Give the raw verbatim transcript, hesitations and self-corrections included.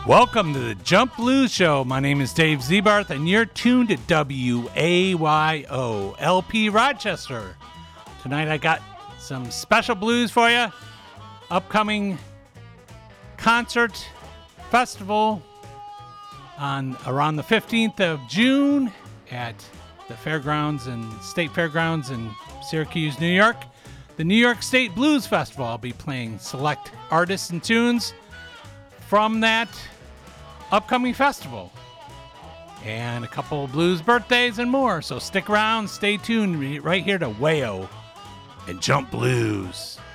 Welcome to the Jump Blues Show. My name is Dave Zebarth, and you're tuned to W A Y O L P Rochester. Tonight I got some special blues for you. Upcoming concert festival on around the fifteenth of June at the Fairgrounds and State Fairgrounds in Syracuse, New York. The New York State Blues Festival. I'll be playing select artists and tunes from that upcoming festival, and a couple of blues birthdays and more. So stick around, stay tuned right here to W A Y O and Jump Blues.